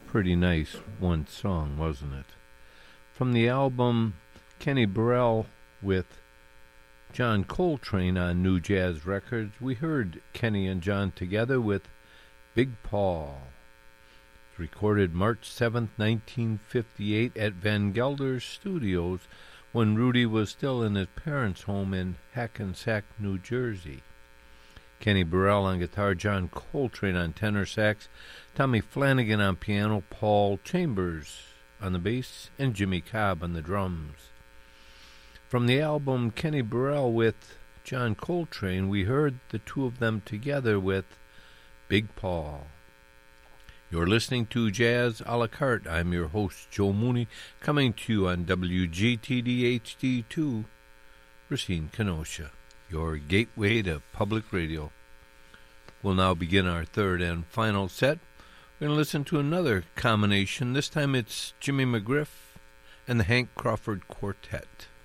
Pretty nice one song, wasn't it? From the album Kenny Burrell with John Coltrane on New Jazz Records, we heard Kenny and John together with Big Paul. It's recorded March 7th, 1958 at Van Gelder's Studios when Rudy was still in his parents' home in Hackensack, New Jersey. Kenny Burrell on guitar, John Coltrane on tenor sax, Tommy Flanagan on piano, Paul Chambers on the bass, and Jimmy Cobb on the drums. From the album Kenny Burrell with John Coltrane, we heard the two of them together with Big Paul. You're listening to Jazz a la carte. I'm your host, Joe Mooney, coming to you on WGTD HD2, Racine, Kenosha, your gateway to public radio. We'll now begin our third and final set. We're going to listen to another combination. This time it's Jimmy McGriff and the Hank Crawford Quartet.